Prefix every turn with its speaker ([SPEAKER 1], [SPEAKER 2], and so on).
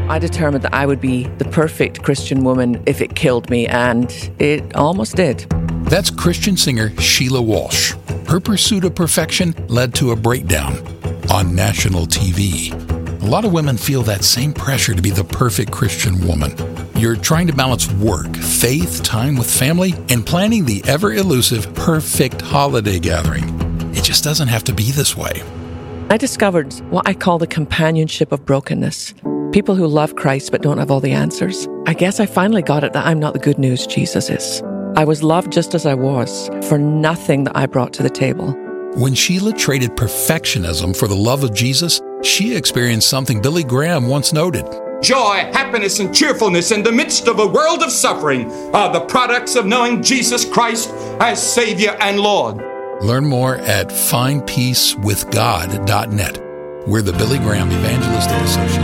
[SPEAKER 1] I determined that I would be the perfect Christian woman if it killed me, and it almost did.
[SPEAKER 2] That's Christian singer Sheila Walsh. Her pursuit of perfection led to a breakdown on national TV. A lot of women feel that same pressure to be the perfect Christian woman. You're trying to balance work, faith, time with family, and planning the ever-elusive perfect holiday gathering. It just doesn't have to be this way.
[SPEAKER 1] I discovered what I call the companionship of brokenness. People who love Christ but don't have all the answers. I guess I finally got it that I'm not the good news Jesus is. I was loved just as I was, for nothing that I brought to the table.
[SPEAKER 2] When Sheila traded perfectionism for the love of Jesus, she experienced something Billy Graham once noted.
[SPEAKER 3] Joy, happiness, and cheerfulness in the midst of a world of suffering are the products of knowing Jesus Christ as Savior and Lord.
[SPEAKER 2] Learn more at findpeacewithgod.net. We're the Billy Graham Evangelistic Association.